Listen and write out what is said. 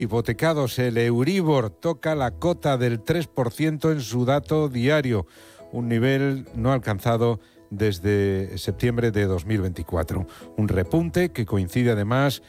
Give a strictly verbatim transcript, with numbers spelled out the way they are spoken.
Hipotecados, el Euribor toca la cota del tres por ciento en su dato diario, un nivel no alcanzado desde septiembre de dos mil veinticuatro. Un repunte que coincide además